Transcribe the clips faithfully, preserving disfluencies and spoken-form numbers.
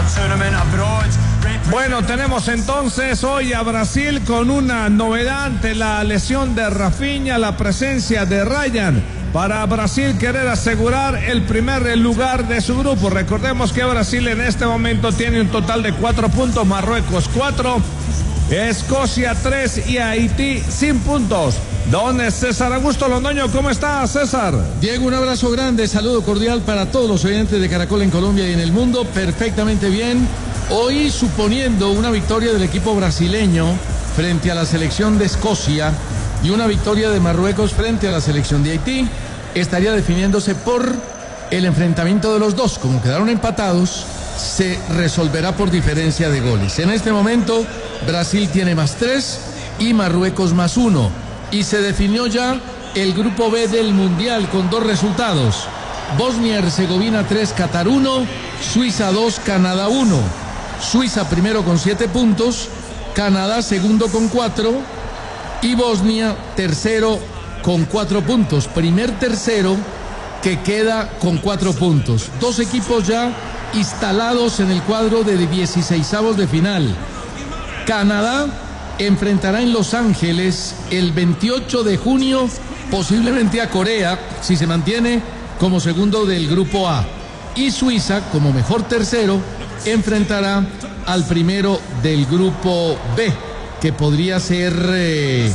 Bueno, tenemos entonces hoy a Brasil con una novedad ante la lesión de Rafinha, la presencia de Ryan. Para Brasil querer asegurar el primer lugar de su grupo. Recordemos que Brasil en este momento tiene un total de cuatro puntos, Marruecos cuatro, Escocia tres y Haití sin puntos. Don César Augusto Londoño, ¿cómo está, César? Diego, un abrazo grande, saludo cordial para todos los oyentes de Caracol en Colombia y en el mundo. Perfectamente bien. Hoy, suponiendo una victoria del equipo brasileño frente a la selección de Escocia y una victoria de Marruecos frente a la selección de Haití, estaría definiéndose por el enfrentamiento de los dos. Como quedaron empatados, se resolverá por diferencia de goles. En este momento, Brasil tiene más tres y Marruecos más uno. Y se definió ya el grupo B del Mundial con dos resultados. Bosnia-Herzegovina tres, Qatar uno, Suiza dos, Canadá uno. Suiza primero con siete puntos, Canadá segundo con cuatro y Bosnia tercero con cuatro puntos. Primer tercero que queda con cuatro puntos. Dos equipos ya instalados en el cuadro de dieciseisavos de final. Canadá enfrentará en Los Ángeles el veintiocho de junio posiblemente a Corea si se mantiene como segundo del grupo A. Y Suiza, como mejor tercero, enfrentará al primero del grupo B, que podría ser... Eh...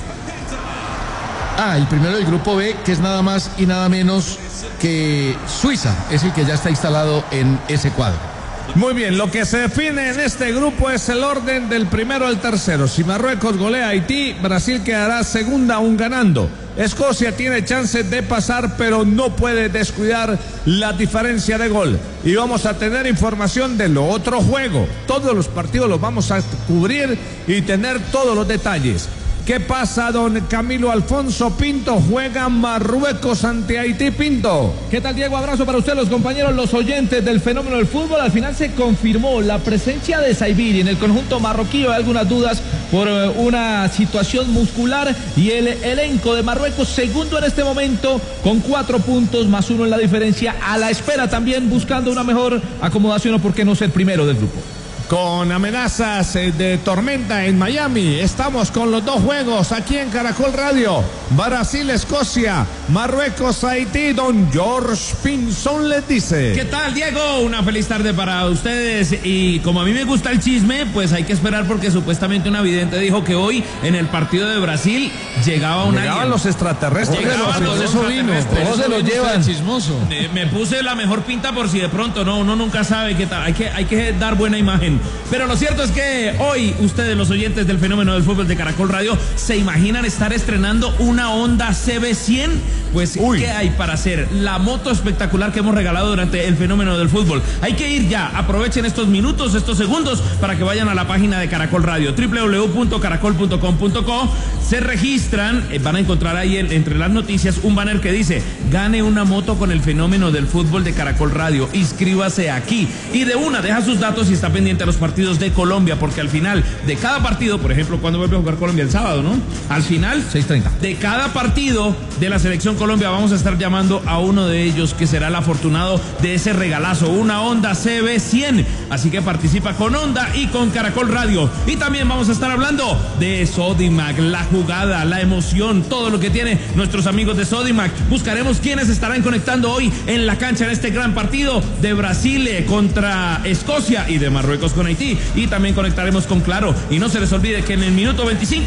Ah, el primero del grupo B, que es nada más y nada menos que Suiza, es el que ya está instalado en ese cuadro. Muy bien, lo que se define en este grupo es el orden del primero al tercero. Si Marruecos golea a Haití, Brasil quedará segunda aún ganando. Escocia tiene chances de pasar, pero no puede descuidar la diferencia de gol. Y vamos a tener información de lo otro juego. Todos los partidos los vamos a cubrir y tener todos los detalles. ¿Qué pasa, don Camilo Alfonso Pinto? Juega Marruecos ante Haití, Pinto. ¿Qué tal, Diego? Abrazo para usted, los compañeros, los oyentes del fenómeno del fútbol. Al final se confirmó la presencia de Saibiri en el conjunto marroquí. Hay algunas dudas por una situación muscular. Y el elenco de Marruecos, segundo en este momento, con cuatro puntos, más uno en la diferencia. A la espera también, buscando una mejor acomodación o por qué no ser primero del grupo. Con amenazas de tormenta en Miami, estamos con los dos juegos aquí en Caracol Radio. Brasil-Escocia, Marruecos-Haití. Don George Pinzón les dice. ¿Qué tal, Diego? Una feliz tarde para ustedes. Y como a mí me gusta el chisme, pues hay que esperar porque supuestamente una vidente dijo que hoy en el partido de Brasil llegaba un Llegaban alien. los extraterrestres. Llegaban los eso vino, extraterrestres. se lo llevan chismoso. Me, me puse la mejor pinta por si de pronto no, uno nunca sabe qué tal. Hay que, hay que dar buena imagen. Pero lo cierto es que hoy ustedes, los oyentes del fenómeno del fútbol de Caracol Radio, ¿se imaginan estar estrenando una Honda C B cien? Pues, Uy. ¿qué hay para hacer? La moto espectacular que hemos regalado durante el fenómeno del fútbol. Hay que ir ya, aprovechen estos minutos, estos segundos, para que vayan a la página de Caracol Radio, doble u doble u doble u punto caracol punto com punto co. Se registran, eh, van a encontrar ahí el, entre las noticias un banner que dice: gane una moto con el fenómeno del fútbol de Caracol Radio, inscríbase aquí. Y de una, deja sus datos y está pendiente a los partidos de Colombia, porque al final de cada partido, por ejemplo, cuando vuelve a jugar Colombia el sábado, ¿no? Al final, seis treinta. De cada partido de la selección Colombia vamos a estar llamando a uno de ellos que será el afortunado de ese regalazo, una Honda C B cien. Así que participa con Honda y con Caracol Radio. Y también vamos a estar hablando de Sodimac, la jugada, la emoción, todo lo que tiene nuestros amigos de Sodimac. Buscaremos quiénes estarán conectando hoy en la cancha en este gran partido de Brasil contra Escocia y de Marruecos con Haití. Y también conectaremos con Claro. Y no se les olvide que en el minuto veinticinco